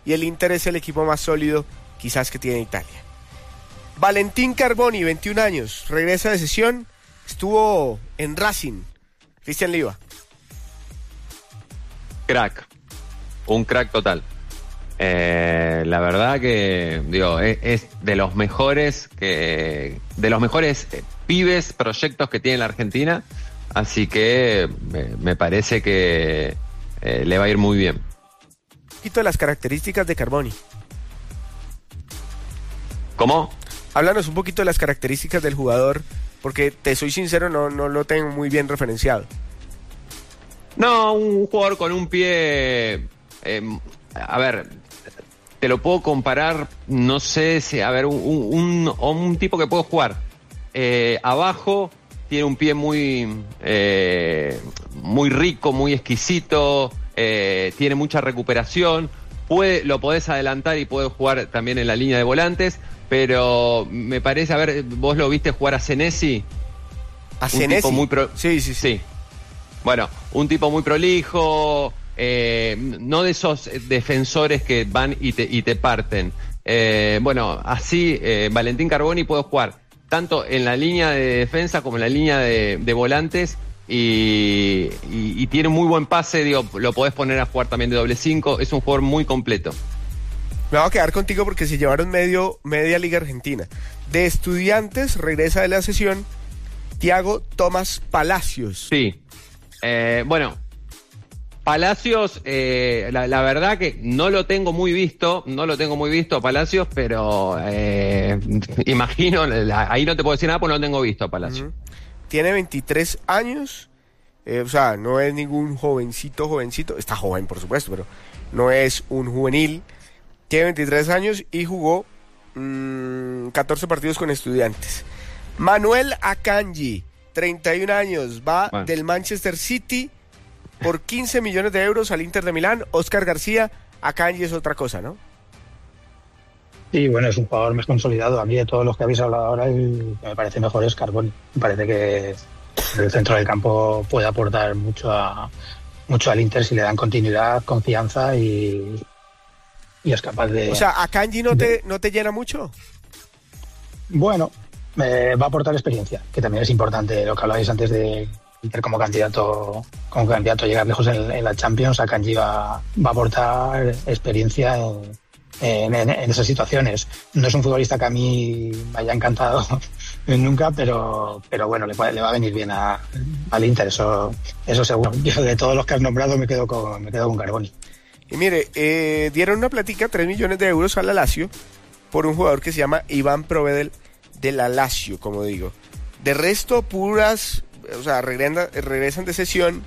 y el Inter es el equipo más sólido quizás que tiene Italia. Valentín Carboni, 21 años, regresa de cesión, estuvo en Racing. Cristian Liva. Crack, un crack total. La verdad que digo, es de los mejores pibes, proyectos que tiene la Argentina, así que me parece que le va a ir muy bien. Un poquito de las características de Carboni. ¿Cómo? Háblanos un poquito de las características del jugador, porque te soy sincero, no lo tengo muy bien referenciado. No, un jugador con un pie, a ver, te lo puedo comparar, no sé si, a ver, un tipo que puede jugar abajo, tiene un pie muy rico, muy exquisito, tiene mucha recuperación, lo podés adelantar y puede jugar también en la línea de volantes, pero me parece, a ver, ¿vos lo viste jugar a Senesi? ¿A Senesi? Tipo muy Sí. Bueno, un tipo muy prolijo, no de esos defensores que van y te parten. Bueno, así Valentín Carboni puede jugar tanto en la línea de defensa como en la línea de volantes y tiene muy buen pase, digo, lo podés poner a jugar también de doble 5, es un jugador muy completo. Me voy a quedar contigo porque se llevaron media Liga Argentina. De Estudiantes regresa de la sesión Thiago Tomás Palacios. Sí. Bueno, Palacios, la verdad que no lo tengo muy visto a Palacios, pero imagino, ahí no te puedo decir nada porque no lo tengo visto a Palacios. Tiene 23 años, o sea, no es ningún jovencito, está joven por supuesto, pero no es un juvenil. Tiene 23 años y jugó 14 partidos con Estudiantes. Manuel Akanji, 31 años, va del Manchester City por 15 millones de euros al Inter de Milán. Oscar García, Akanji es otra cosa, ¿no? Sí, bueno, es un jugador más consolidado. A mí de todos los que habéis hablado ahora, el que me parece mejor es Carboni. Me parece que el centro del campo puede aportar mucho al Inter si le dan continuidad, confianza y es capaz de... O sea, ¿Akanji no te llena mucho? Bueno, va a aportar experiencia, que también es importante. Lo que hablabais antes de Inter como candidato a llegar lejos en la Champions, Akanji va a aportar experiencia en esas situaciones. No es un futbolista que a mí me haya encantado nunca, pero bueno, le va a venir bien al Inter, eso seguro. Yo de todos los que has nombrado me quedo con Carboni. Y mire, dieron una platica, 3 millones de euros a la Lazio por un jugador que se llama Iván Provedel de la Lazio, como digo. De resto, puras, o sea, regresan de sesión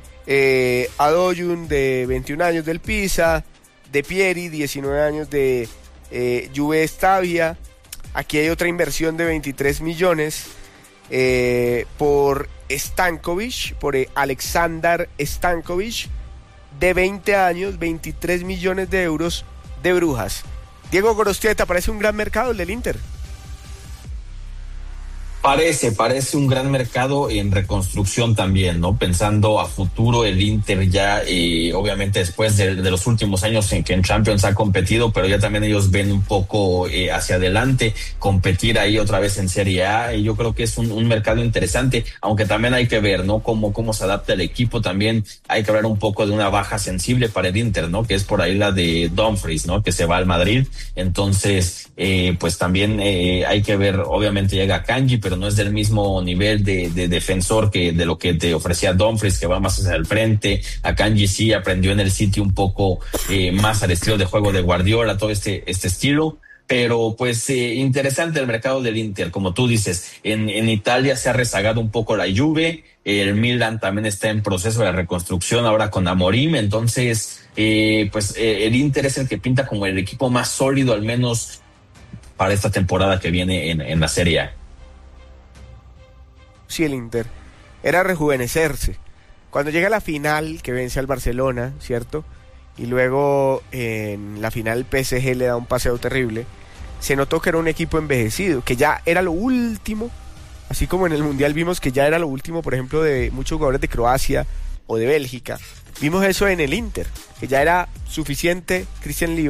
Adoyun, de 21 años del Pisa, De Pieri, 19 años de Juve Stabia. Aquí hay otra inversión de 23 millones por Stankovic, por Aleksandar Stankovic, de 20 años, 23 millones de euros de Brujas. Diego Gorostieta, ¿parece un gran mercado el del Inter? Parece un gran mercado en reconstrucción también, ¿no? Pensando a futuro, el Inter ya, obviamente después de los últimos años en que en Champions ha competido, pero ya también ellos ven un poco hacia adelante, competir ahí otra vez en Serie A, y yo creo que es un mercado interesante, aunque también hay que ver, ¿no? Cómo se adapta el equipo, también hay que hablar un poco de una baja sensible para el Inter, ¿no? Que es por ahí la de Dumfries, ¿no? Que se va al Madrid, entonces, pues también hay que ver, obviamente llega Akanji, pero no es del mismo nivel de defensor que de lo que te ofrecía Dumfries, que va más hacia el frente. Akanji sí aprendió en el City un poco más al estilo de juego de Guardiola, todo este estilo, pero pues interesante el mercado del Inter, como tú dices, en Italia se ha rezagado un poco la Juve, el Milan también está en proceso de reconstrucción ahora con Amorim, entonces pues el Inter es el que pinta como el equipo más sólido, al menos para esta temporada que viene en la Serie A. Sí, el Inter era rejuvenecerse. Cuando llega la final, que vence al Barcelona, ¿cierto? Y luego en la final el PSG le da un paseo terrible, se notó que era un equipo envejecido, que ya era lo último, así como en el Mundial vimos que ya era lo último, por ejemplo, de muchos jugadores de Croacia o de Bélgica. Vimos eso en el Inter, que ya era suficiente. Cristian Liva